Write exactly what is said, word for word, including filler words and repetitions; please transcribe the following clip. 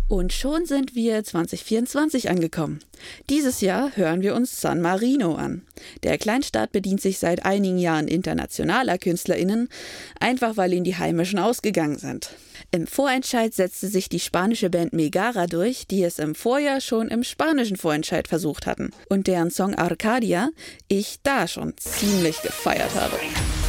Und schon sind wir zwanzig vierundzwanzig angekommen. Dieses Jahr hören wir uns San Marino an. Der Kleinstaat bedient sich seit einigen Jahren internationaler KünstlerInnen, einfach weil ihnen die heimischen ausgegangen sind. Im Vorentscheid setzte sich die spanische Band Megara durch, die es im Vorjahr schon im spanischen Vorentscheid versucht hatten und deren Song Arcadia ich da schon ziemlich gefeiert habe.